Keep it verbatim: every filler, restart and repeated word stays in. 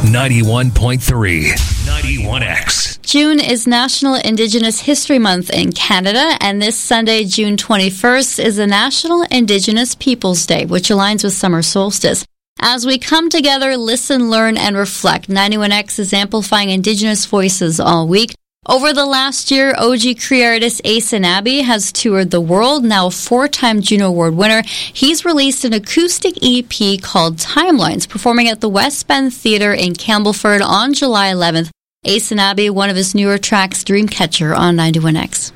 ninety-one point three, ninety-one X. June is National Indigenous History Month in Canada, and this Sunday, June twenty-first, is the National Indigenous Peoples Day, which aligns with summer solstice. As we come together, listen, learn, and reflect, ninety-one X is amplifying Indigenous voices all week. Over the last year, O G Cree artist Asen Abbey has toured the world, now a four-time Juno Award winner. He's released an acoustic E P called Timelines, performing at the West Bend Theatre in Campbellford on July eleventh. Asen Abbey, one of his newer tracks, Dreamcatcher, on ninety-one X.